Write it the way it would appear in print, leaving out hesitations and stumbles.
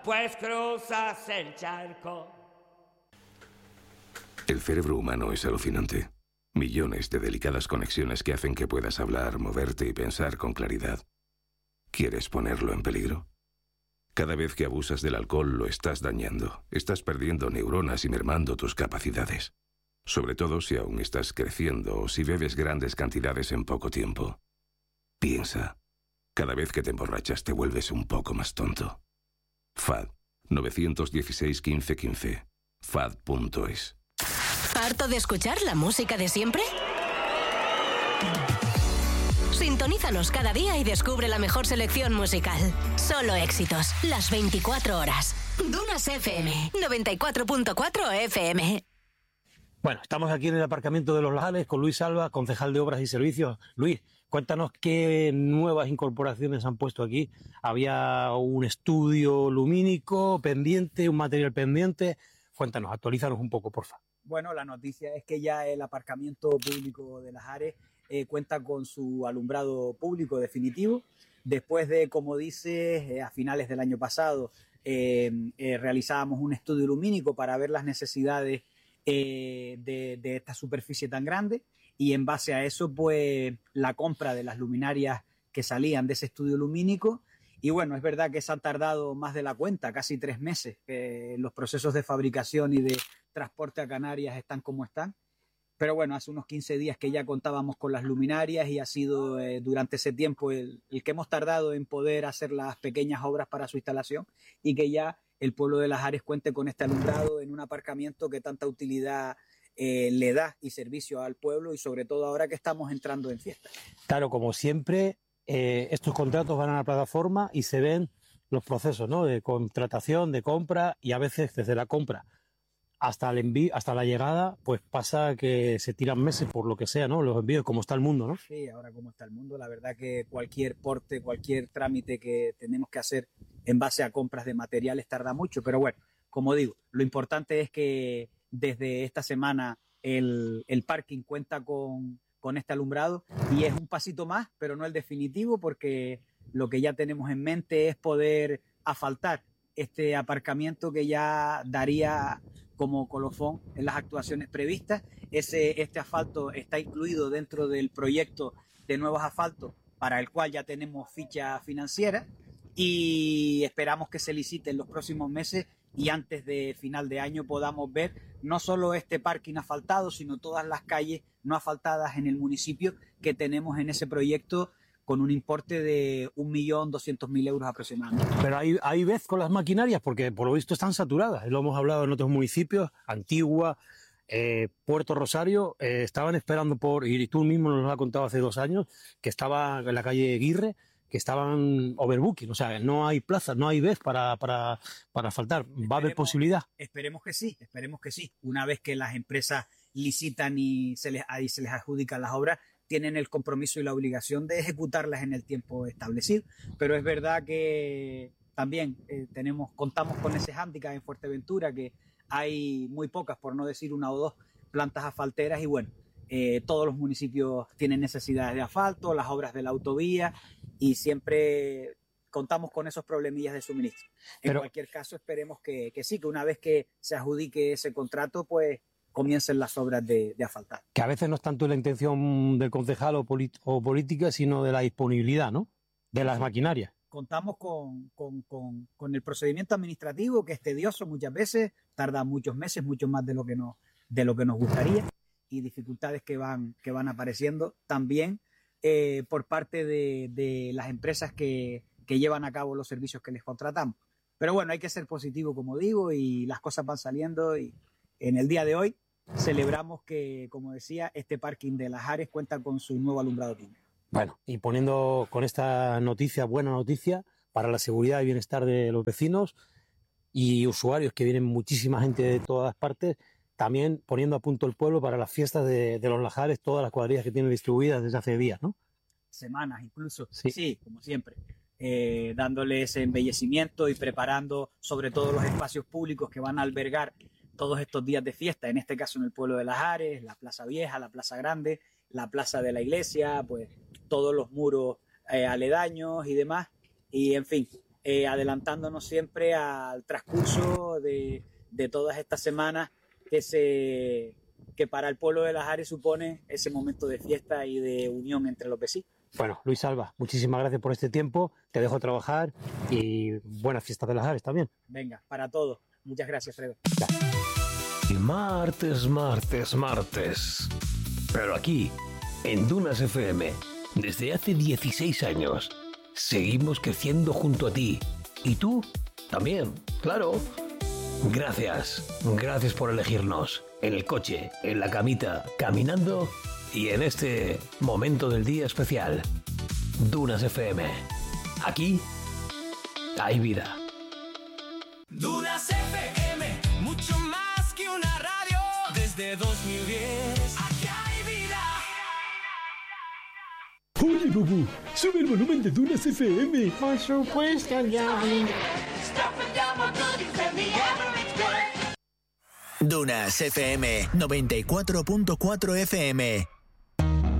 pues cruzas el charco. El cerebro humano es alucinante. Millones de delicadas conexiones que hacen que puedas hablar, moverte y pensar con claridad. ¿Quieres ponerlo en peligro? Cada vez que abusas del alcohol lo estás dañando. Estás perdiendo neuronas y mermando tus capacidades. Sobre todo si aún estás creciendo o si bebes grandes cantidades en poco tiempo. Piensa. Cada vez que te emborrachas te vuelves un poco más tonto. FAD 916 15 15. FAD.es. ¿Harto de escuchar la música de siempre? Sintonízanos cada día y descubre la mejor selección musical. Solo éxitos, las 24 horas. Dunas FM, 94.4 FM. Bueno, estamos aquí en el aparcamiento de Los Lajares con Luis Alba, concejal de Obras y Servicios. Luis, cuéntanos qué nuevas incorporaciones han puesto aquí. Había un estudio lumínico pendiente, un material pendiente. Cuéntanos, actualízanos un poco, porfa. Bueno, la noticia es que ya el aparcamiento público de Lajares cuenta con su alumbrado público definitivo. Después de, como dices, a finales del año pasado realizábamos un estudio lumínico para ver las necesidades de esta superficie tan grande, y en base a eso, pues, la compra de las luminarias que salían de ese estudio lumínico. Y bueno, es verdad que se han tardado más de la cuenta, casi 3 meses. Los procesos de fabricación y de transporte a Canarias están como están. Pero bueno, hace unos 15 días que ya contábamos con las luminarias y ha sido durante ese tiempo el que hemos tardado en poder hacer las pequeñas obras para su instalación, y que ya el pueblo de Lajares cuente con este alumbrado en un aparcamiento que tanta utilidad le da y servicio al pueblo, y sobre todo ahora que estamos entrando en fiesta. Claro, como siempre, estos contratos van a la plataforma y se ven los procesos, ¿no? De contratación, de compra, y a veces desde la compra hasta el envío, hasta la llegada, pues pasa que se tiran meses por lo que sea, ¿no? Los envíos, como está el mundo, ¿no? Sí, ahora como está el mundo, la verdad que cualquier porte, cualquier trámite que tenemos que hacer en base a compras de materiales tarda mucho, pero bueno, como digo, lo importante es que desde esta semana el parking cuenta con este alumbrado, y es un pasito más, pero no el definitivo, porque lo que ya tenemos en mente es poder asfaltar este aparcamiento que ya daría como colofón en las actuaciones previstas. Este asfalto está incluido dentro del proyecto de nuevos asfaltos, para el cual ya tenemos ficha financiera, y esperamos que se licite en los próximos meses, y antes de final de año podamos ver no solo este parking asfaltado, sino todas las calles no asfaltadas en el municipio que tenemos en ese proyecto, con un importe de 1.200.000 euros aproximadamente. Pero hay vez con las maquinarias, porque por lo visto están saturadas. Lo hemos hablado en otros municipios, Antigua, Puerto Rosario, estaban esperando y tú mismo nos lo has contado hace 2 años, que estaba en la calle Aguirre, que estaban overbooking, o sea, no hay plazas, no hay vez para asfaltar. ¿Va a haber posibilidad? Esperemos que sí, esperemos que sí. Una vez que las empresas licitan y se les adjudican las obras, tienen el compromiso y la obligación de ejecutarlas en el tiempo establecido. Pero es verdad que también contamos con ese hándicap en Fuerteventura, que hay muy pocas, por no decir 1 o 2 plantas asfalteras, y bueno, todos los municipios tienen necesidades de asfalto, las obras de la autovía, y siempre contamos con esos problemillas de suministro. En cualquier caso, esperemos que sí, que una vez que se adjudique ese contrato, pues comiencen las obras de asfaltar. Que a veces no es tanto la intención del concejal o política, sino de la disponibilidad, ¿no? De las maquinarias. Contamos con el procedimiento administrativo, que es tedioso muchas veces, tarda muchos meses, mucho más de lo que nos gustaría, y dificultades que van apareciendo también por parte de las empresas que llevan a cabo los servicios que les contratamos. Pero bueno, hay que ser positivo, como digo, y las cosas van saliendo, y en el día de hoy celebramos que, como decía, este parking de Lajares cuenta con su nuevo alumbrado público. Bueno, y poniendo con esta noticia, buena noticia para la seguridad y bienestar de los vecinos y usuarios, que vienen muchísima gente de todas partes, también poniendo a punto el pueblo para las fiestas de los Lajares, todas las cuadrillas que tienen distribuidas desde hace días, ¿no? Semanas incluso, sí, como siempre, dándole ese embellecimiento y preparando sobre todo los espacios públicos que van a albergar todos estos días de fiesta, en este caso en el pueblo de Lajares, la Plaza Vieja, la Plaza Grande, la Plaza de la Iglesia, pues todos los muros aledaños y demás. Y en fin, adelantándonos siempre al transcurso de todas estas semanas que para el pueblo de Las Ares supone ese momento de fiesta y de unión entre los vecinos. Bueno, Luis Alba, muchísimas gracias por este tiempo, te dejo trabajar y buenas fiestas de Las Ares también. Venga, para todos. Muchas gracias, Fredo. Y martes. Pero aquí, en Dunas FM, desde hace 16 años, seguimos creciendo junto a ti. Y tú también, claro. Gracias por elegirnos. En el coche, en la camita, caminando y en este momento del día especial. Dunas FM. Aquí hay vida. Dunas FM, mucho más que una radio. Desde 2010, aquí hay vida. Oye, Bubu, sube el volumen de Dunas FM. Por supuesto, Johnny. Dunas FM 94.4 FM